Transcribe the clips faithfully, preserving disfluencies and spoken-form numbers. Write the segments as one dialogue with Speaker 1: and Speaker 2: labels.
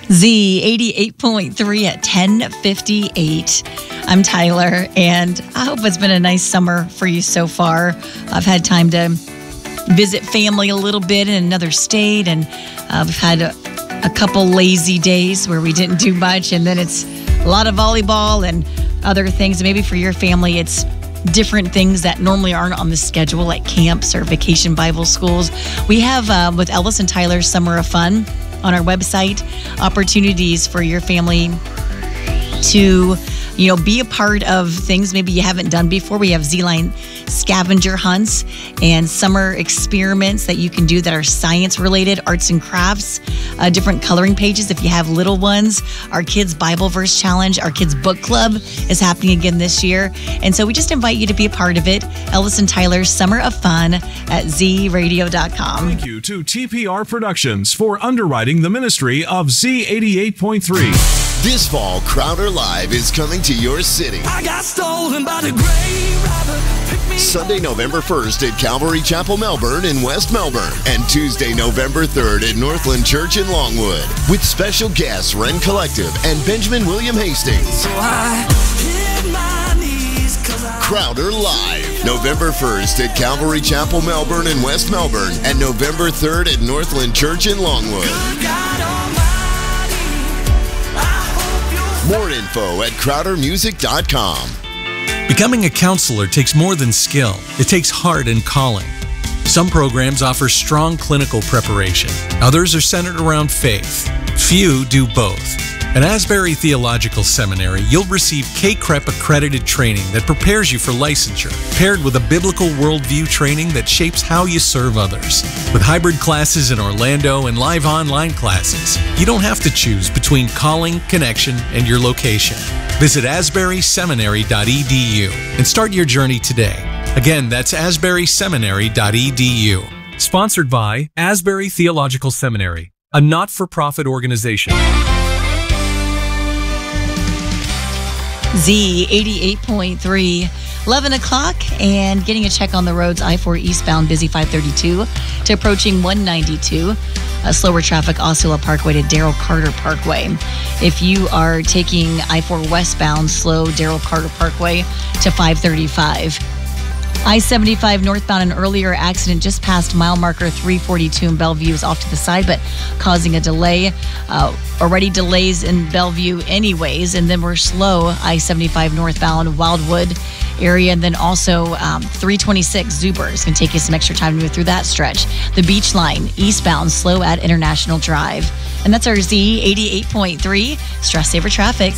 Speaker 1: Z eighty-eight point three at ten fifty-eight. I'm Tyler, and I hope it's been a nice summer for you so far. I've had time to visit family a little bit in another state, and I've had a, a couple lazy days where we didn't do much, and then it's a lot of volleyball and other things. Maybe for your family, it's different things that normally aren't on the schedule, like camps or vacation Bible schools. We have, uh, with Ellis and Tyler's Summer of Fun on our website, opportunities for your family to, you know, be a part of things maybe you haven't done before. We have Z-Line scavenger hunts and summer experiments that you can do that are science related, arts and crafts, uh, different coloring pages if you have little ones. Our kids Bible verse challenge, our kids book club is happening again this year. And so we just invite you to be a part of it. Ellis and Tyler's Summer of Fun at z radio dot com.
Speaker 2: Thank you to T P R Productions for underwriting the ministry of Z eighty-eight point three.
Speaker 3: This fall, Crowder Live is coming to your city.
Speaker 4: I got stolen by the grave robber. Pick me
Speaker 3: Sunday, November first at Calvary Chapel, Melbourne in West Melbourne. And Tuesday, November third at Northland Church in Longwood. With special guests Ren Collective and Benjamin William Hastings.
Speaker 4: So I hit my knees 'cause I
Speaker 3: Crowder Live. November first at Calvary Chapel, Melbourne in West Melbourne. And November third at Northland Church in Longwood.
Speaker 4: God Almighty. I hope you'll
Speaker 3: More info at crowder music dot com.
Speaker 5: Becoming a counselor takes more than skill. It takes heart and calling. Some programs offer strong clinical preparation. Others are centered around faith. Few do both. At Asbury Theological Seminary, you'll receive K C R E P accredited training that prepares you for licensure, paired with a biblical worldview training that shapes how you serve others. With hybrid classes in Orlando and live online classes, you don't have to choose between calling, connection, and your location. Visit asbury seminary dot e d u and start your journey today. Again, that's asbury seminary dot e d u.
Speaker 6: Sponsored by Asbury Theological Seminary, a not-for-profit organization.
Speaker 1: Z eighty-eight point three, eleven o'clock, and getting a check on the roads. I four eastbound, busy five thirty-two to approaching one ninety-two. Uh, slower traffic, Osceola Parkway to Darrell Carter Parkway. If you are taking I four westbound, slow Darrell Carter Parkway to five thirty-five. I seventy-five northbound, an earlier accident just past mile marker three forty-two in Bellevue is off to the side, but causing a delay. Uh, already delays in Bellevue anyways, and then we're slow I seventy-five northbound, Wildwood area, and then also um, three twenty-six Zuber is going to take you some extra time to move through that stretch. The Beach Line eastbound, slow at International Drive. And that's our Z eighty-eight point three Stress Saver Traffic.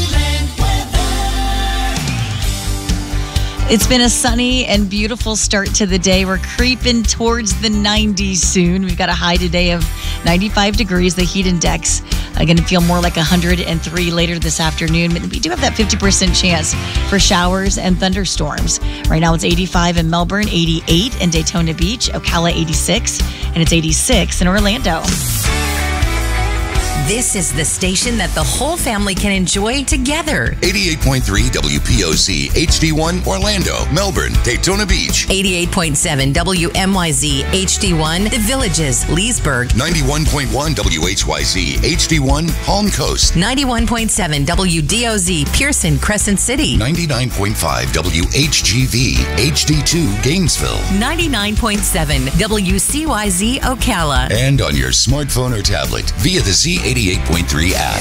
Speaker 1: It's been a sunny and beautiful start to the day. We're creeping towards the nineties soon. We've got a high today of ninety-five degrees. The heat index uh, going to feel more like one hundred three later this afternoon. But we do have that fifty percent chance for showers and thunderstorms. Right now it's eighty-five in Melbourne, eighty-eight in Daytona Beach, Ocala eighty-six, and it's eighty-six in Orlando.
Speaker 7: This is the station that the whole family can enjoy together.
Speaker 8: eighty-eight point three W P O C H D one Orlando, Melbourne, Daytona Beach.
Speaker 7: eighty-eight point seven W M Y Z H D one The Villages, Leesburg.
Speaker 8: ninety-one point one W H Y Z H D one Palm Coast.
Speaker 7: ninety-one point seven W D O Z Pearson, Crescent City.
Speaker 8: ninety-nine point five W H G V H D two Gainesville.
Speaker 7: ninety-nine point seven W C Y Z Ocala.
Speaker 8: And on your smartphone or tablet via the Z eighty-eight point three app.